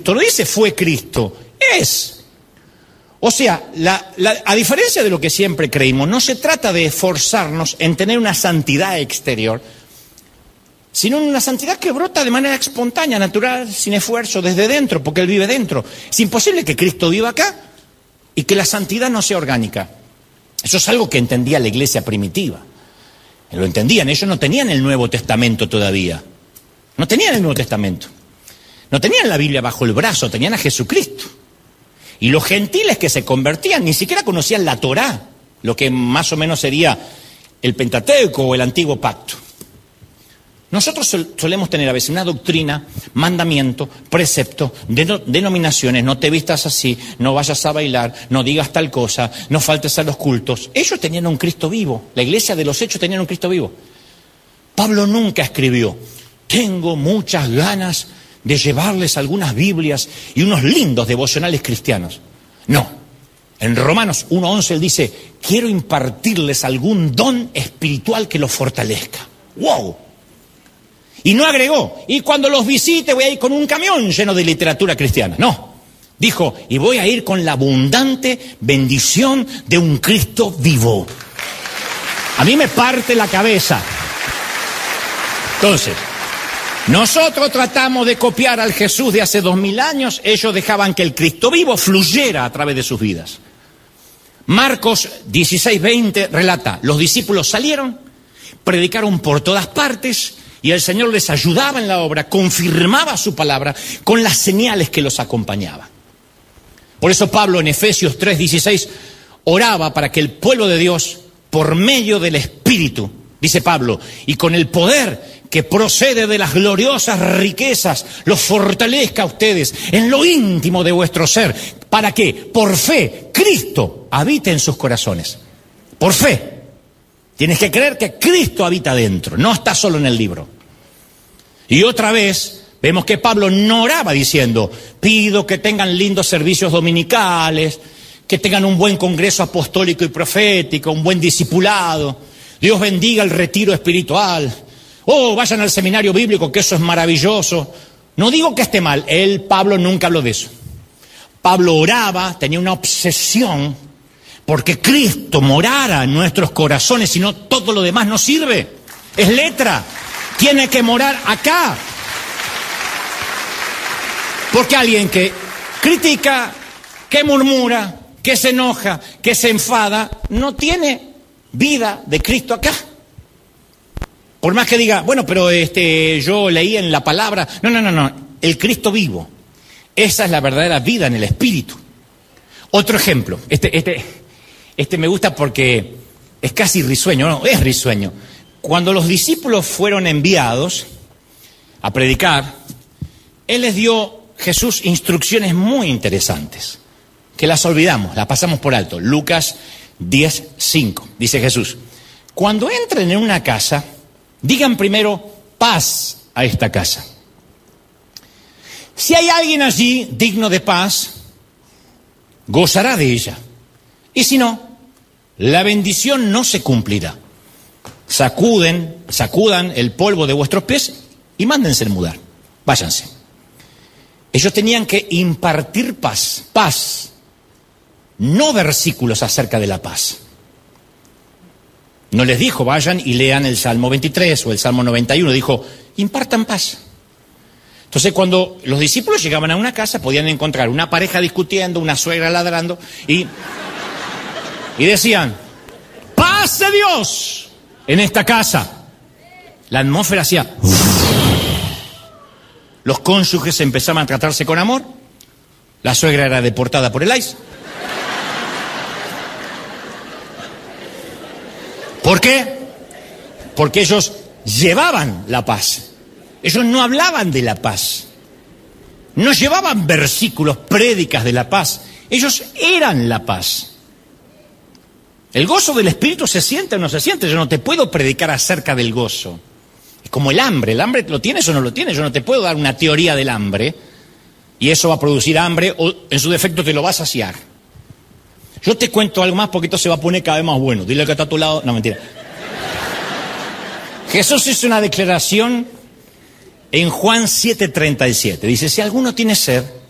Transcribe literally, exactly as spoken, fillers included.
Cristo, no dice fue Cristo, es. O sea, la, la, a diferencia de lo que siempre creímos, no se trata de esforzarnos en tener una santidad exterior, sino una santidad que brota de manera espontánea, natural, sin esfuerzo, desde dentro, porque Él vive dentro. Es imposible que Cristo viva acá y que la santidad no sea orgánica. Eso es algo que entendía la iglesia primitiva. Lo entendían, ellos no tenían el Nuevo Testamento todavía. No tenían el Nuevo Testamento. No tenían la Biblia bajo el brazo, tenían a Jesucristo. Y los gentiles que se convertían ni siquiera conocían la Torá, lo que más o menos sería el Pentateuco o el Antiguo Pacto. Nosotros sol- solemos tener a veces una doctrina, mandamiento, precepto, deno- denominaciones, no te vistas así, no vayas a bailar, no digas tal cosa, no faltes a los cultos. Ellos tenían un Cristo vivo, la iglesia de los Hechos tenía un Cristo vivo. Pablo nunca escribió, tengo muchas ganas de llevarles algunas Biblias y unos lindos devocionales cristianos. No, en Romanos uno once él dice, quiero impartirles algún don espiritual que los fortalezca. ¡Wow! Y no agregó, y cuando los visite voy a ir con un camión lleno de literatura cristiana. No, dijo, y voy a ir con la abundante bendición de un Cristo vivo. A mí me parte la cabeza. Entonces, nosotros tratamos de copiar al Jesús de hace dos mil años, ellos dejaban que el Cristo vivo fluyera a través de sus vidas. Marcos dieciséis veinte relata, los discípulos salieron, predicaron por todas partes y el Señor les ayudaba en la obra, confirmaba su palabra con las señales que los acompañaban. Por eso Pablo en Efesios tres dieciséis oraba para que el pueblo de Dios, por medio del Espíritu, dice Pablo, y con el poder que procede de las gloriosas riquezas, los fortalezca a ustedes en lo íntimo de vuestro ser, para que, por fe, Cristo habite en sus corazones. Por fe. Tienes que creer que Cristo habita dentro, no está solo en el libro. Y otra vez, vemos que Pablo no oraba diciendo, pido que tengan lindos servicios dominicales, que tengan un buen congreso apostólico y profético, un buen discipulado, Dios bendiga el retiro espiritual, oh, vayan al seminario bíblico, que eso es maravilloso. No digo que esté mal, él, Pablo, nunca habló de eso. Pablo oraba, tenía una obsesión, porque Cristo morara en nuestros corazones, si no todo lo demás no sirve. Es letra, tiene que morar acá. Porque alguien que critica, que murmura, que se enoja, que se enfada, no tiene vida de Cristo acá. Por más que diga, bueno, pero este, yo leí en la palabra. No, no, no, no. El Cristo vivo. Esa es la verdadera vida en el Espíritu. Otro ejemplo. Este, este, este me gusta porque es casi risueño. No, es risueño. Cuando los discípulos fueron enviados a predicar, Él les dio, Jesús, instrucciones muy interesantes. Que las olvidamos, las pasamos por alto. Lucas diez cinco. Dice Jesús, cuando entren en una casa, digan primero, paz a esta casa. Si hay alguien allí digno de paz, gozará de ella. Y si no, la bendición no se cumplirá. Sacuden, sacudan el polvo de vuestros pies y mándense mudar. Váyanse. Ellos tenían que impartir paz, paz, no versículos acerca de la paz. No les dijo, vayan y lean el Salmo veintitrés o el Salmo noventa y uno. Dijo, impartan paz. Entonces, cuando los discípulos llegaban a una casa, podían encontrar una pareja discutiendo, una suegra ladrando, y, y decían, paz de Dios en esta casa. La atmósfera hacía... Los cónyuges empezaban a tratarse con amor. La suegra era deportada por el I C E. ¿Por qué? Porque ellos llevaban la paz. Ellos no hablaban de la paz. No llevaban versículos, prédicas de la paz. Ellos eran la paz. El gozo del Espíritu se siente o no se siente. Yo no te puedo predicar acerca del gozo. Es como el hambre. ¿El hambre lo tienes o no lo tienes? Yo no te puedo dar una teoría del hambre y eso va a producir hambre o en su defecto te lo va a saciar. Yo te cuento algo más porque esto se va a poner cada vez más bueno. Dile que está a tu lado. No, mentira. Jesús hizo una declaración en Juan siete treinta y siete. Dice, si alguno tiene sed,